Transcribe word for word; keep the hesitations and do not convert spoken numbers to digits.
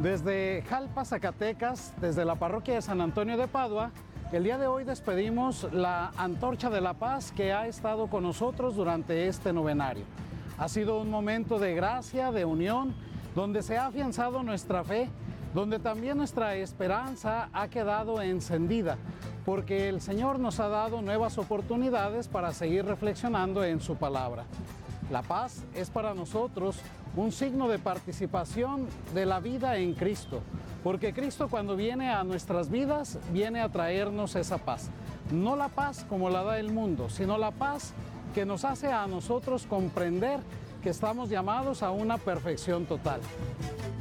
Desde Jalpa, Zacatecas, desde la parroquia de San Antonio de Padua, el día de hoy despedimos la Antorcha de la Paz que ha estado con nosotros durante este novenario. Ha sido un momento de gracia, de unión, donde se ha afianzado nuestra fe, donde también nuestra esperanza ha quedado encendida, porque el Señor nos ha dado nuevas oportunidades para seguir reflexionando en su palabra. La paz es para nosotros un signo de participación de la vida en Cristo, porque Cristo cuando viene a nuestras vidas, viene a traernos esa paz. No la paz como la da el mundo, sino la paz que nos hace a nosotros comprender que estamos llamados a una perfección total.